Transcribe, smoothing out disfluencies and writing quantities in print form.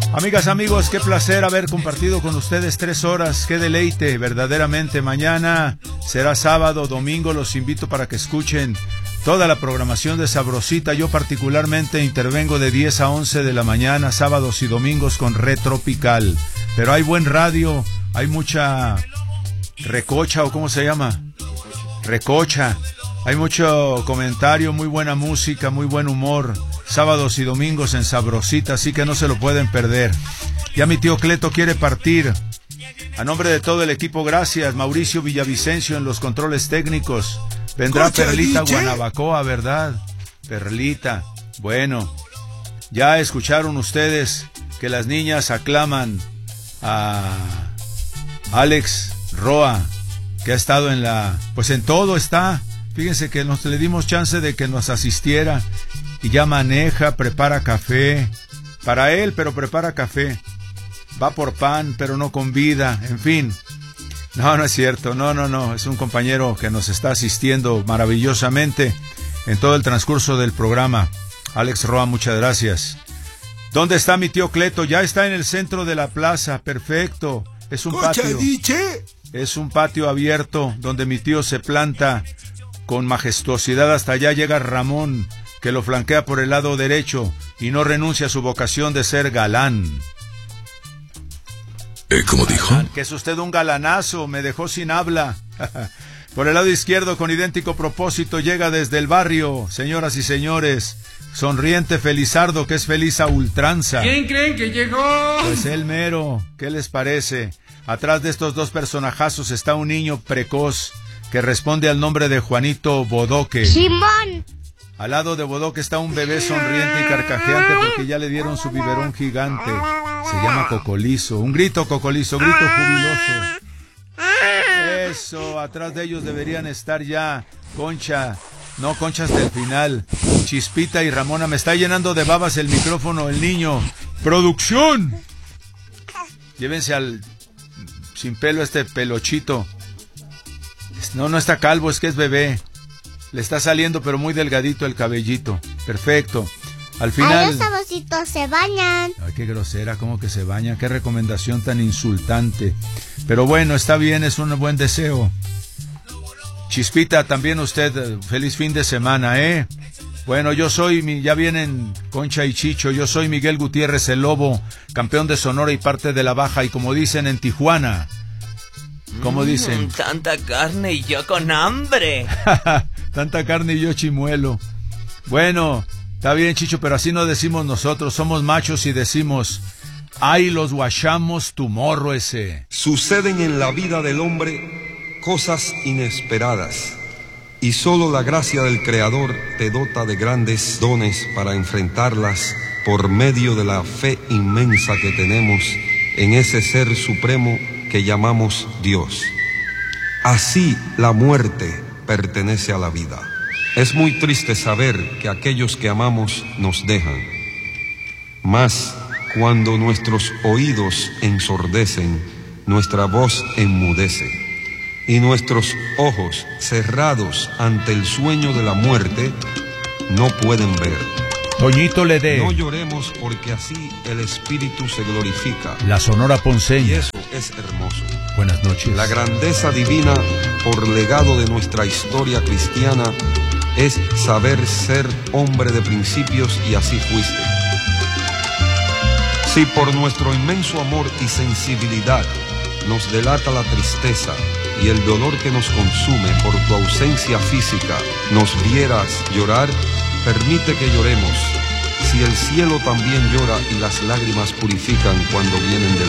Amigas, amigos, qué placer haber compartido con ustedes 3 horas, qué deleite, verdaderamente. Mañana será sábado, domingo, los invito para que escuchen toda la programación de Sabrosita. Yo particularmente intervengo de 10 a 11 de la mañana, sábados y domingos con Red Tropical. Pero hay buen radio, hay mucha recocha, o ¿cómo se llama? Recocha. Hay mucho comentario, muy buena música, muy buen humor. Sábados y domingos en Sabrosita, así que no se lo pueden perder. Ya mi tío Cleto quiere partir. A nombre de todo el equipo, gracias. Mauricio Villavicencio en los controles técnicos. Vendrá Perlita Guanabacoa, ¿verdad? Perlita. Bueno, ya escucharon ustedes que las niñas aclaman a Alex Roa, que ha estado en pues en todo está. Fíjense que le dimos chance de que nos asistiera. Y ya maneja, prepara café. Para él, pero prepara café. Va por pan, pero no con vida. En fin. No es cierto. No. Es un compañero que nos está asistiendo maravillosamente en todo el transcurso del programa. Alex Roa, muchas gracias. ¿Dónde está mi tío Cleto? Ya está en el centro de la plaza. Perfecto. Es un patio. Es un patio abierto donde mi tío se planta con majestuosidad. Hasta allá llega Ramón, que lo flanquea por el lado derecho y no renuncia a su vocación de ser galán. ¿Cómo dijo? Que es usted un galanazo, me dejó sin habla. Por el lado izquierdo, con idéntico propósito, llega desde el barrio, señoras y señores, sonriente Felizardo, que es feliz a ultranza. ¿Quién creen que llegó? Pues el mero, ¿qué les parece? Atrás de estos dos personajazos está un niño precoz que responde al nombre de Juanito Bodoque. ¡Simón! Al lado de Bodoque está un bebé sonriente y carcajeante porque ya le dieron su biberón gigante. Se llama Cocolizo. Un grito, Cocolizo, grito jubiloso. Eso, atrás de ellos deberían estar ya Concha. No, Concha hasta el final. Chispita y Ramona. Me está llenando de babas el micrófono el niño. ¡Producción! Llévense al sin pelo este pelochito. No está calvo, es que es bebé. Le está saliendo pero muy delgadito el cabellito. Perfecto. Al final... Ay, los sabrositos se bañan. Ay, qué grosera, ¿cómo que se bañan? Qué recomendación tan insultante. Pero bueno, está bien, es un buen deseo. Chispita, también usted, feliz fin de semana, ¿eh? Bueno, yo soy, ya vienen Concha y Chicho, yo soy Miguel Gutiérrez, el Lobo, campeón de Sonora y parte de la Baja, y como dicen en Tijuana... ¿Cómo dicen? Tanta carne y yo con hambre. Tanta carne y yo chimuelo. Bueno, está bien, Chicho, pero así no decimos nosotros. Somos machos y decimos, ay, los guachamos tu morro ese. Suceden en la vida del hombre cosas inesperadas y solo la gracia del Creador te dota de grandes dones para enfrentarlas por medio de la fe inmensa que tenemos en ese ser supremo que llamamos Dios. Así la muerte pertenece a la vida. Es muy triste saber que aquellos que amamos nos dejan. Mas cuando nuestros oídos ensordecen, nuestra voz enmudece y nuestros ojos cerrados ante el sueño de la muerte no pueden ver. Toñito Ledé. No lloremos porque así el espíritu se glorifica. La Sonora Ponceña. Y eso es hermoso. Buenas noches. La grandeza divina por legado de nuestra historia cristiana es saber ser hombre de principios y así fuiste. Si por nuestro inmenso amor y sensibilidad nos delata la tristeza y el dolor que nos consume por tu ausencia física, nos vieras llorar, permite que lloremos. Si el cielo también llora y las lágrimas purifican cuando vienen del